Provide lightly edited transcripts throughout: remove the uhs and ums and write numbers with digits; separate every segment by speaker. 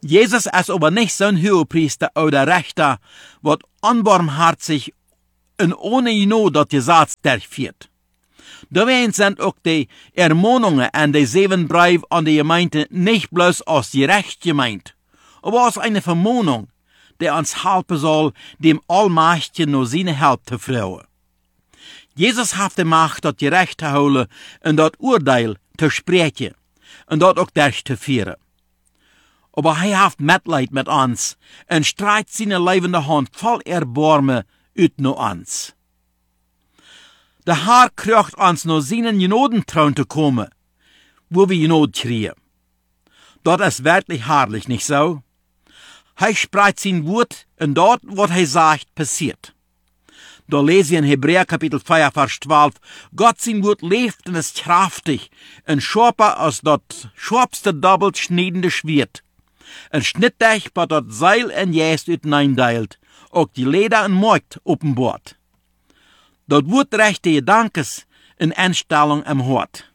Speaker 1: Jesus ist aber nicht so ein Hohepriester oder Rechter, wat unbarmherzig und ohne dat Gesetz durchführt. Daarbij sind auch die Ermahnungen an die 7 Briefe an die Gemeinde nicht bloß als gerecht gemeint, aber als eine Vermahnung, die uns helfen soll, dem Allmächtigen nur seine Hilfe zu vertrauen. Jesus hat die Macht, das gerecht zu holen und das Urteil zu sprechen und das auch durchzuführen. Aber er hat Mitleid mit uns und streckt seine lebende Hand voll Erbarmen uit naar uns. Der Herr kriegt uns naar seinen Genodentraum zu kommen, wo wir Genod kriegen. Das ist wirklich herrlich, nicht so? Er spricht sein Wort und dort, was er sagt, passiert. Da lese ich in Hebräer Kapitel 4, Vers 12, Gott sein Wort lebt und ist kraftig und schärfer als das schärfste doppelt schneidende Schwert. Und schnittig, bei das Seil en Jäst uiteindeilt, auch die Leder und Markt offenbart. Dat wordt rechte Gedankes in Einstellung am Hort.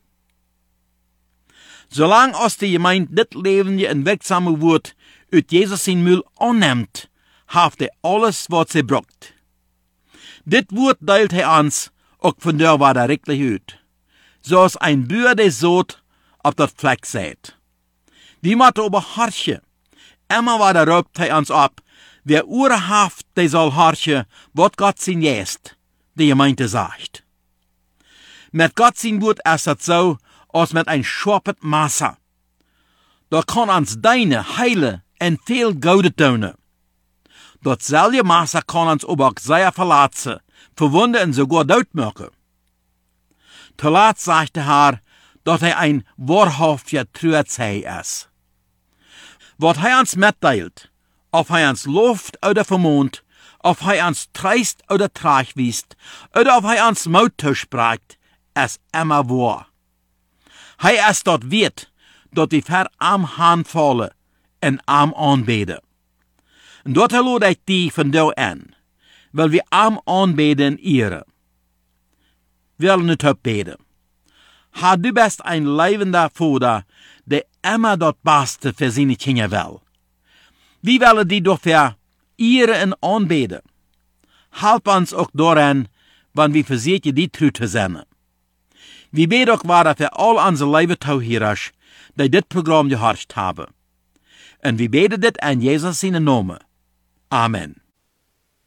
Speaker 1: Solange als die Gemeinde dit levende en wirksame Wort uit Jesus zijn Müll annimmt, haft er alles wat sie braucht. Dit Wort deilt er uns, auch von der war er richtig uit. So als ein Bür der Sod auf dat Fleck sät. Die matte aber harche. Immer war der raubt er uns ab. Wer urhaft, der soll harche, wat Gott sein jest, die Gemeinde sagt. Mit Gott sein Wort ist das so, als mit ein scharpet Messer. Da kann uns deine heile en viel Gute tun. Datselfde Messer kann uns aber auch sehr verletzen, verwunden und sogar dood machen. Zuletzt sagt der Herr, dass er ein wahrhaftiger Treuzeug ist. Was er uns mitteilt, ob er uns loft oder vermont, ob er uns treist oder trag wiest, oder ob er uns Mut zuspricht, ist immer wahr. Er ist dort wert, dass die ver am Hand fallen und am anbeten. Und dort lade ich die von da an, weil wir am anbeten ihre. Wir wollen nicht beten. Herr, du bist ein lebender Vater, der immer das Beste für seine Kinder will. Wir wollen die dafür ihre und anbeten. Help uns auch daran, wenn wir versuchen, die treu zu sein. Wir beten auch weiter für all unsere Leibetauhirers, die dit Programm gehorcht haben. Und wir beten dit in Jesus seinen Namen. Amen.